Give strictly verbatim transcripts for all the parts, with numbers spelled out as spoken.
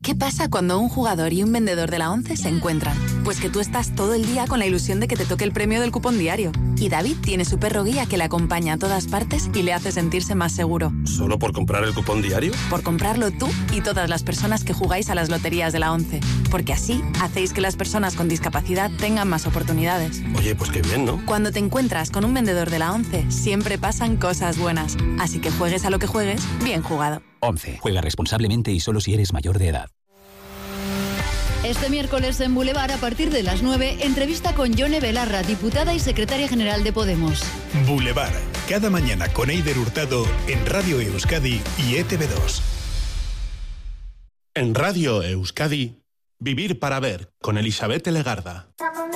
¿Qué pasa cuando un jugador y un vendedor de la ONCE se encuentran? Pues que tú estás todo el día con la ilusión de que te toque el premio del cupón diario. Y David tiene su perro guía que le acompaña a todas partes y le hace sentirse más seguro. ¿Solo por comprar el cupón diario? Por comprarlo tú y todas las personas que jugáis a las loterías de la ONCE. Porque así hacéis que las personas con discapacidad tengan más oportunidades. Oye, pues qué bien, ¿no? Cuando te encuentras con un vendedor de la ONCE, siempre pasan cosas buenas. Así que juegues a lo que juegues, bien jugado. ONCE. Juega responsablemente y solo si eres mayor de edad. Este miércoles en Boulevard, a partir de las nueve, entrevista con Yone Belarra, diputada y secretaria general de Podemos. Boulevard, cada mañana con Eider Hurtado en Radio Euskadi y E T V dos. En Radio Euskadi, Vivir para Ver, con Elizabeth Legarda.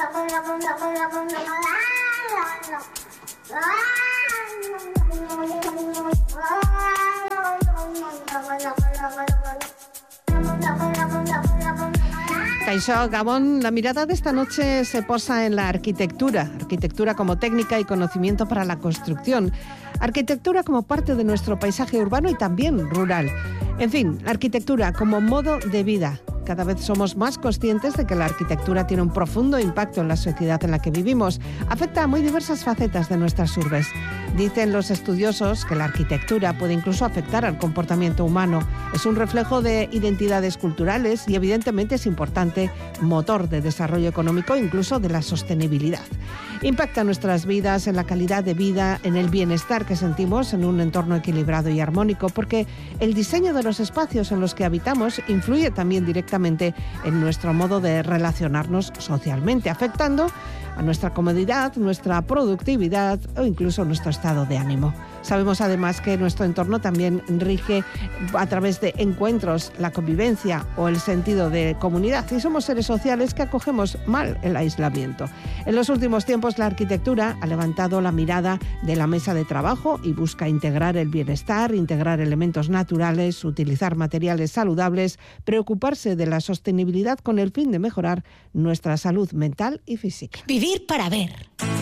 Kaixo, Gabón, la mirada de esta noche se posa en la arquitectura, arquitectura como técnica y conocimiento para la construcción, arquitectura como parte de nuestro paisaje urbano y también rural. En fin, la arquitectura como modo de vida. Cada vez somos más conscientes de que la arquitectura tiene un profundo impacto en la sociedad en la que vivimos. Afecta a muy diversas facetas de nuestras urbes. Dicen los estudiosos que la arquitectura puede incluso afectar al comportamiento humano. Es un reflejo de identidades culturales y evidentemente es importante motor de desarrollo económico, incluso de la sostenibilidad. Impacta nuestras vidas, en la calidad de vida, en el bienestar que sentimos en un entorno equilibrado y armónico, porque el diseño de los espacios en los que habitamos influye también directamente en nuestro modo de relacionarnos socialmente, afectando a nuestra comodidad, nuestra productividad o incluso nuestro estado de ánimo. Sabemos además que nuestro entorno también rige a través de encuentros, la convivencia o el sentido de comunidad, y somos seres sociales que acogemos mal el aislamiento. En los últimos tiempos la arquitectura ha levantado la mirada de la mesa de trabajo y busca integrar el bienestar, integrar elementos naturales, utilizar materiales saludables, preocuparse de la sostenibilidad con el fin de mejorar nuestra salud mental y física. Vivir para ver.